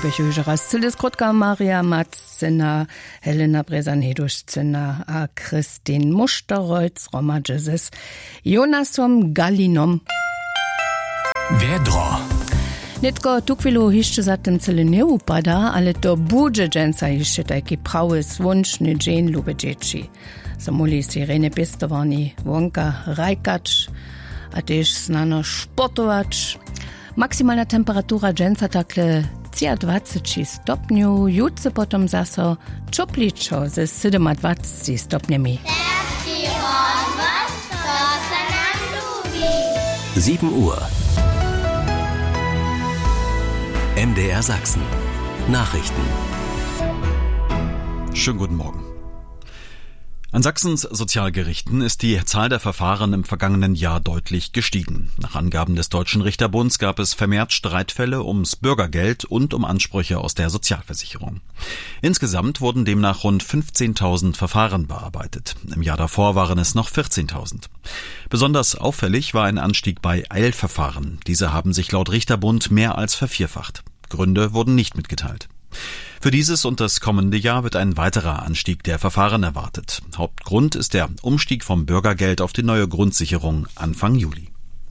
Bechužera Silis Krotka, Maria Matzina, Helena Bresan-Heduszina, a Christine Musterholz, Roma Jesus, Jonasom Gallinom. Vedro. Netko tukvilu hišće zatem cele ne upada, ale to budže dženca hišće taki pravi svunčni džen ljubeđeči. Samuli Sirene Pestovani, Wonka Rajkač, a tež znano športovač. Maksimalna temperatura dženca takle 23 stopniu, jutce potom zaso čopličo ze 27 stopnjami. 7 Uhr. MDR Sachsen. Nachrichten. Schönen guten Morgen. An Sachsens Sozialgerichten ist die Zahl der Verfahren im vergangenen Jahr deutlich gestiegen. Nach Angaben des Deutschen Richterbunds gab es vermehrt Streitfälle ums Bürgergeld und um Ansprüche aus der Sozialversicherung. Insgesamt wurden demnach rund 15.000 Verfahren bearbeitet. Im Jahr davor waren es noch 14.000. Besonders auffällig war ein Anstieg bei Eilverfahren. Diese haben sich laut Richterbund mehr als vervierfacht. Gründe wurden nicht mitgeteilt. Für dieses und das kommende Jahr wird ein weiterer Anstieg der Verfahren erwartet. Hauptgrund ist der Umstieg vom Bürgergeld auf die neue Grundsicherung Anfang Juli.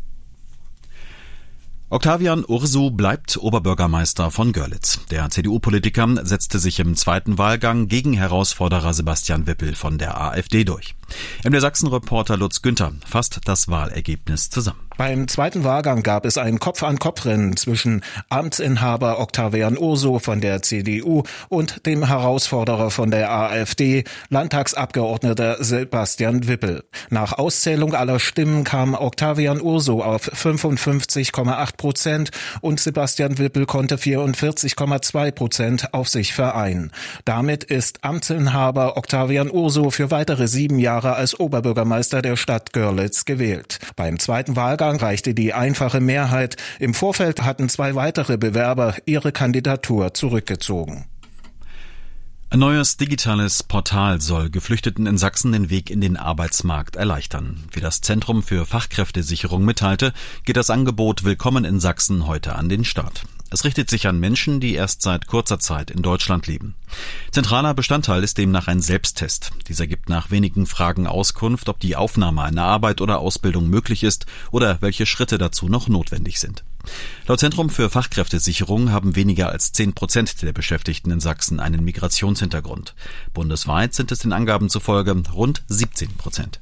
Octavian Ursu bleibt Oberbürgermeister von Görlitz. Der CDU-Politiker setzte sich im zweiten Wahlgang gegen Herausforderer Sebastian Wippel von der AfD durch. MDR Sachsen-Reporter Lutz Günther fasst das Wahlergebnis zusammen. Beim zweiten Wahlgang gab es ein Kopf-an-Kopf-Rennen zwischen Amtsinhaber Octavian Ursu von der CDU und dem Herausforderer von der AfD, Landtagsabgeordneter Sebastian Wippel. Nach Auszählung aller Stimmen kam Octavian Ursu auf 55,8% und Sebastian Wippel konnte 44,2% auf sich vereinen. Damit ist Amtsinhaber Octavian Ursu für weitere 7 Jahre als Oberbürgermeister der Stadt Görlitz gewählt. Beim zweiten Wahlgang reichte die einfache Mehrheit. Im Vorfeld hatten 2 weitere Bewerber ihre Kandidatur zurückgezogen. Ein neues digitales Portal soll Geflüchteten in Sachsen den Weg in den Arbeitsmarkt erleichtern. Wie das Zentrum für Fachkräftesicherung mitteilte, geht das Angebot Willkommen in Sachsen heute an den Start. Es richtet sich an Menschen, die erst seit kurzer Zeit in Deutschland leben. Zentraler Bestandteil ist demnach ein Selbsttest. Dieser gibt nach wenigen Fragen Auskunft, ob die Aufnahme einer Arbeit oder Ausbildung möglich ist oder welche Schritte dazu noch notwendig sind. Laut Zentrum für Fachkräftesicherung haben weniger als 10% der Beschäftigten in Sachsen einen Migrationshintergrund. Bundesweit sind es den Angaben zufolge rund 17%.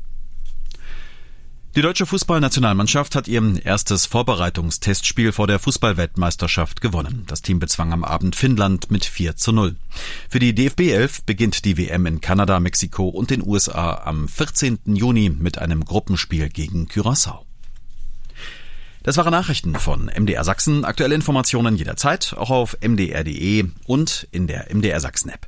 Die deutsche Fußballnationalmannschaft hat ihr erstes Vorbereitungstestspiel vor der Fußballweltmeisterschaft gewonnen. Das Team bezwang am Abend Finnland mit 4:0. Für die DFB 11 beginnt die WM in Kanada, Mexiko und den USA am 14. Juni mit einem Gruppenspiel gegen Curaçao. Das waren Nachrichten von MDR Sachsen. Aktuelle Informationen jederzeit, auch auf mdr.de und in der MDR Sachsen-App.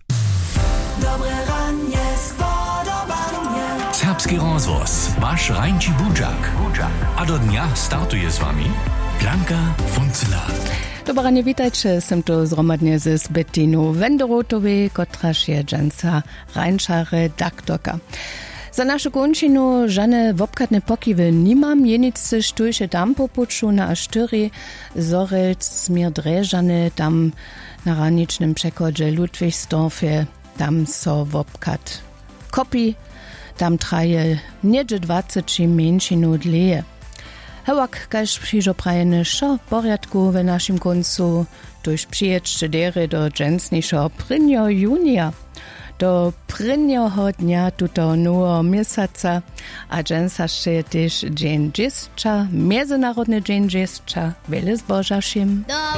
Serbski rozvoz, vaš Rajnči Buđak. A do dnia startuje s vami Blanka Funcela. Dobranie, witajcie, sem to zromadnie z Bettinu Wenderotowej, kotraż je dżęca Rajnczary daktorka. Za našu končinu žane vopkatne pokiwy nimam, jenicy sztulše tam popuču na A4, Zorelc, Smir Drežane, tam na ranicznym przekodzie Ludwigsdorfie, tam so vopkat kopi, tam traje niedzie 20 mniejszinu dleje. Hewak kaž přižo prajene šo porjadku w naszym koncu, tuž přijećće dere do dżęsnišo prinjo junija. Do prvního dnia tuto nového měsíce a džensa še tež džen džesča, mezinárodný džen džesča, vele zbožašim.